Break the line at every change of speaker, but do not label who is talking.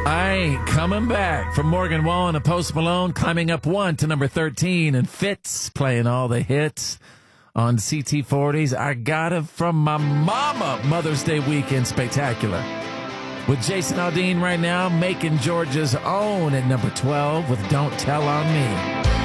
I ain't coming back from Morgan Wallen and Post Malone, climbing up one to number 13, and Fitz playing all the hits on CT40s. I got it from my mama. Mother's Day weekend spectacular. With Jason Aldean right now, making Georgia's own at number 12 with Don't Tell on Me.